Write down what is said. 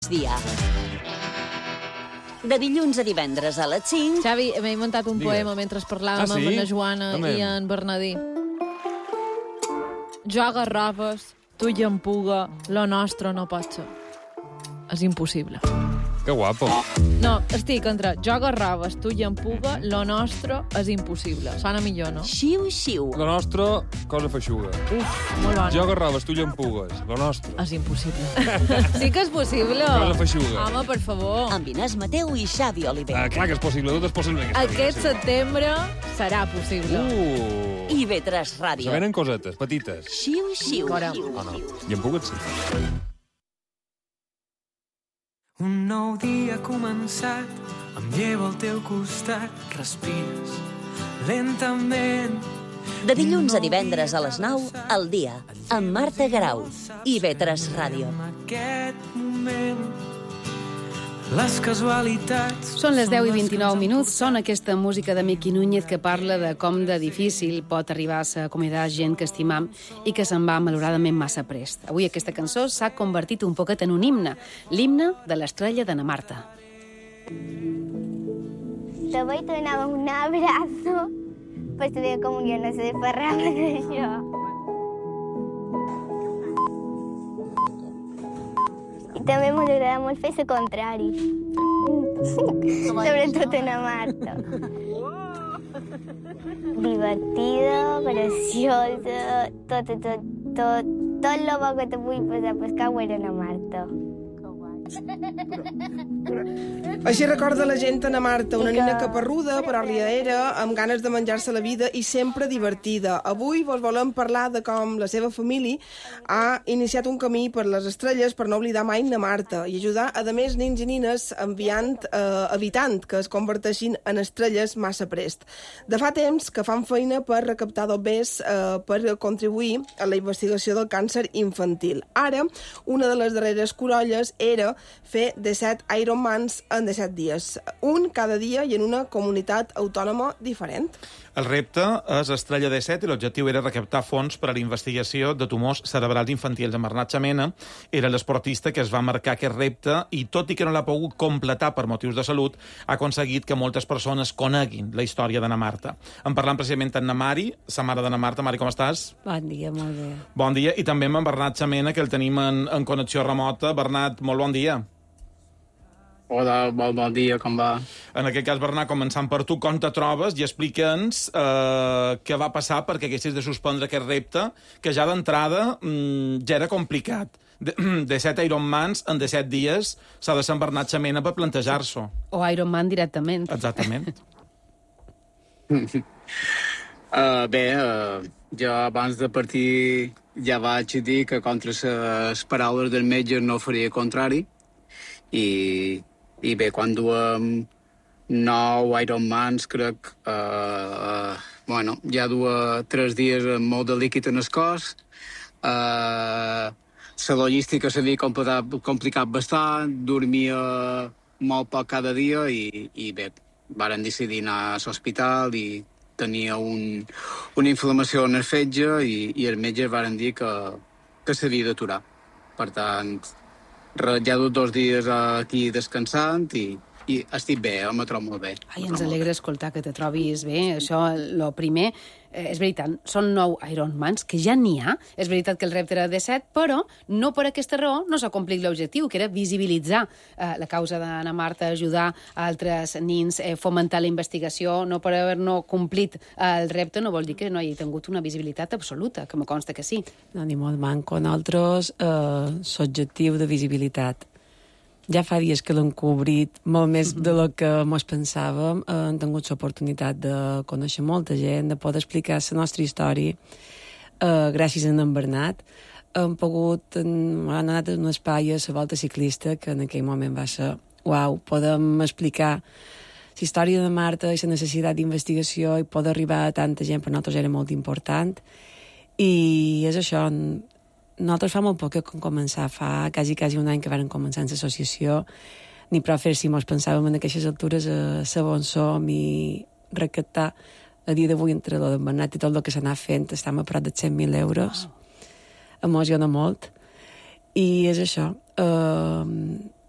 migdia. De dilluns a divendres a les 5... Xavi, m'he inventat un poema mentre parlàvem amb la Joana i en Bernadí. Jo agarraves, tu i en puga, lo nostre no pot ser. És impossible. Que guapo. No, estic entre jo agarraves, tu i en puga, lo nostre és impossible. Sona millor, no? Xiu, xiu. Lo nostre, cosa feixuga. Uf, molt bona. Jo agarraves, tu llampugues. Lo nostre. És impossible. Sí que és possible. Cosa feixuga. Home, per favor. Amb Inés Mateu i Xavi Oliver. Clar que és possible, tot és possible. Aquest setembre serà possible. IB3 Ràdio. Se venen cosetes, petites. Xiu, xiu. Fora. Oh, no. Llampugues, sí. Un nou dia ha començat, em llevo al teu costat, respires lentament. De dilluns a divendres a les 9, al dia, amb Marta Garau. IB3 Ràdio. En aquest moment, les casualitats... Són les 10:29, sona aquesta música de Miqui Núñez que parla de com de difícil pot arribar a ser acomiadar gent que estimam i que se'n va malauradament massa prest. Avui aquesta cançó s'ha convertit un poquet en un himne, l'himne de l'estrella d'Anna Marta. Te voy a donar un abrazo, pues te digo como yo no sé de parranda de yo. I també m'agrada molt fer el contrari. Sobretot en Marta. Divertida, preciosa, tot el bo que te vull passar per cau era en Marta. Així recorda la gent Anna Marta, una nina caparruda, però riaera, amb ganes de menjar-se la vida i sempre divertida. Avui vos volem parlar de com la seva família ha iniciat un camí per les estrelles per no oblidar mai Anna Marta i ajudar a més nins i nines evitant que es converteixin en estrelles massa prest. De fa temps que fan feina per recaptar dobbers per contribuir a la investigació del càncer infantil. Ara, una de les darreres corolles era fer 17 Ironmans en 17 dies, un cada dia i en una comunitat autònoma diferent. El repte és Estrella 17 i l'objectiu era recaptar fons per a la investigació de tumors cerebrals infantils. En Bernat Xamena era l'esportista que es va marcar aquest repte i, tot i que no l'ha pogut completar per motius de salut, ha aconseguit que moltes persones coneguin la història d'Anna Marta. En parlant precisament amb na Mari, sa mare d'Anna Marta. Mari, com estàs? Bon dia, molt bé. Bon dia. I també amb en Bernat Xamena, que el tenim en connexió remota. Bernat, molt bon dia. Hola, bon dia, com va? En aquest cas, Bernat, començant per tu, com te trobes i explica'ns què va passar perquè haguessis de suspendre aquest repte, que ja d'entrada ja era complicat. 17 Ironmans en 17 dies s'ha de ser en Bernat Xamena per plantejar-s'ho. O Ironman directament. Exactament. Jo abans de partir ja vaig dir que contra les paraules del metge no faria contrari i bé, quan duem 9 Ironmans, crec, ja duia 3 dies amb molt de líquid en el cos, la logística s'havia complicat bastant, dormia molt poc cada dia i bé, varen decidir anar a l'hospital i tenia una inflamació en el fetge i els metges varen dir que s'havia d'aturar. Per tant, ja du 2 dies aquí descansant i estic bé, me trobo molt bé. Ai, ens alegra escoltar que te trobis bé. Això, el primer, és veritat, són 9 Ironmans, que ja n'hi ha. És veritat que el repte era 17, però no per aquesta raó no s'ha complit l'objectiu, que era visibilitzar la causa d'Anna Marta, ajudar a altres nins, fomentar la investigació. No per haver-no complit el repte no vol dir que no hagi tingut una visibilitat absoluta, que me consta que sí. No, ni molt manco. Nosaltres, l'objectiu de visibilitat ja fa dies que l'hem cobrit molt més de lo que mos pensàvem. Hem tingut l'oportunitat de conèixer molta gent, de poder explicar la nostra història gràcies a en Bernat. Hem anat a un espai a la volta ciclista que en aquell moment va ser uau, podem explicar la història de Marta i la necessitat d'investigació i poder arribar a tanta gent, per nosaltres era molt important. I és això. Nosaltres fa molt poc que vam començar, fa quasi un any que vam començar en l'associació, ni prou fer si mos pensàvem en aquestes altures a saber on som i recaptar a dia d'avui entre lo d'en Bernat i tot el que s'ha anat fent, estem a prop de 100.000 euros. Emociona molt. I és això.